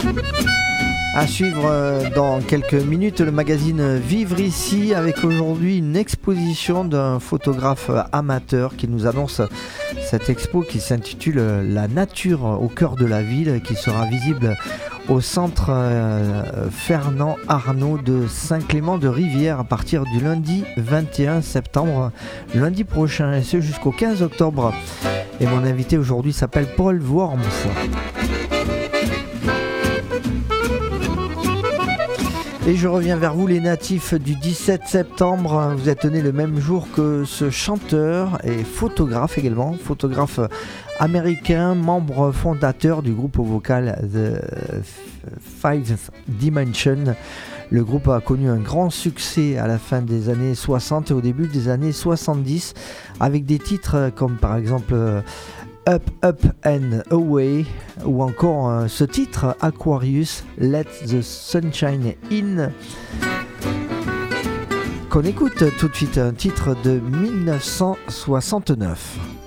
À suivre dans quelques minutes le magazine Vivre ici avec aujourd'hui une exposition d'un photographe amateur qui nous annonce cette expo qui s'intitule La nature au cœur de la ville qui sera visible au centre Fernand Arnault de Saint-Clément-de-Rivière à partir du lundi 21 septembre, lundi prochain et ce jusqu'au 15 octobre. Et mon invité aujourd'hui s'appelle Paul Worms. Et je reviens vers vous les natifs du 17 septembre, vous êtes nés le même jour que ce chanteur et photographe également, photographe américain, membre fondateur du groupe vocal The Fifth Dimension. Le groupe a connu un grand succès à la fin des années 60 et au début des années 70 avec des titres comme par exemple Up, Up and Away ou encore ce titre Aquarius, Let the Sunshine In qu'on écoute tout de suite, un titre de 1969.